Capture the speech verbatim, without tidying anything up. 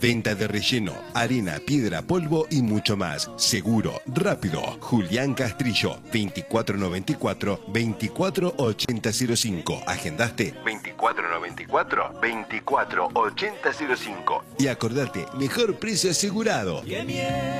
Venta de relleno, arena, piedra, polvo y mucho más. Seguro, rápido. Julián Castrillo, veinticuatro noventa y cuatro, veinticuatro ochenta cero cinco. ¿Agendaste? veinticuatro noventa y cuatro, veinticuatro ochenta cero cinco. Y acordate, mejor precio asegurado.